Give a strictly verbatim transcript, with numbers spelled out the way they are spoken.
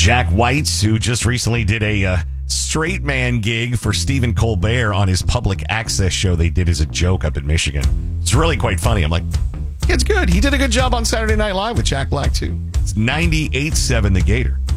Jack White, who just recently did a uh, straight man gig for Stephen Colbert on his public access show they did as a joke up in Michigan. It's really quite funny. I'm like, it's good. He did a good job on Saturday Night Live with Jack Black, too. It's ninety-eight seven The Gator.